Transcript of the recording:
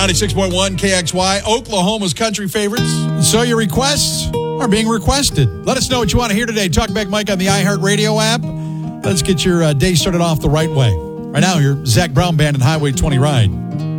96.1 KXY, Oklahoma's country favorites. So your requests are being requested. Let us know what you want to hear today. Talkback Mike on the iHeartRadio app. Let's get your day started off the right way. Right now, your Zach Brown Band and Highway 20 ride.